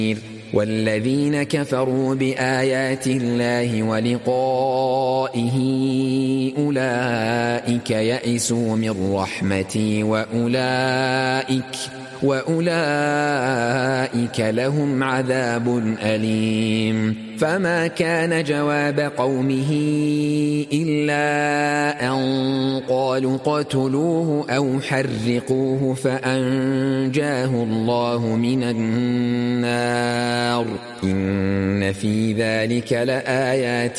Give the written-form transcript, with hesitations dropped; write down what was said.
والذين كفروا بآيات الله ولقائه أولئك يئسوا من رحمتي وأولئك لهم عذاب أليم. فما كان جواب قومه إلا أن قالوا اقتلوه أو حرقوه فأنجاه الله من النار. إن في ذلك لآيات